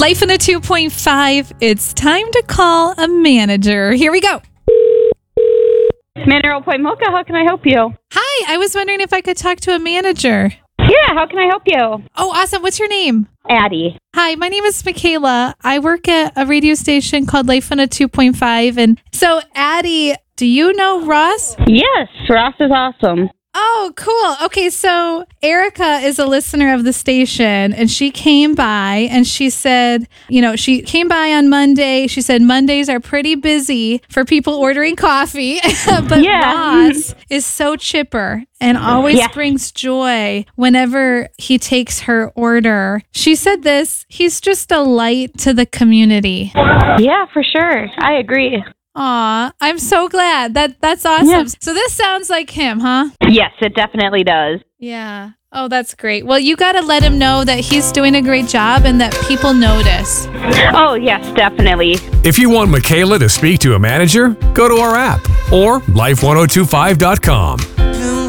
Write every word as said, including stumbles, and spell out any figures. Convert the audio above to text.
Life in a two point five. It's time to call a manager. Here we go. Mineral Point Mocha, how can I help you? Hi, I was wondering if I could talk to a manager. Yeah, how can I help you? Oh, awesome. What's your name? Addie. Hi, my name is Michaela. I work at a radio station called Life in a two point five. And so, Addie, do you know Ross? Yes, Ross is awesome. Oh, cool. Okay, so Erica is a listener of the station, and she came by and she said, you know, she came by on Monday. She said Mondays are pretty busy for people ordering coffee, but Yeah. Ross is so chipper and always Yeah. brings joy whenever he takes her order. She said this, he's just a light to the community. Yeah, for sure. I agree. Aw, I'm so glad. That That's awesome. Yeah. So this sounds like him, huh? Yes, it definitely does. Yeah. Oh, that's great. Well, you got to let him know that he's doing a great job and that people notice. Oh, yes, definitely. If you want Michaela to speak to a manager, go to our app or life ten twenty-five dot com.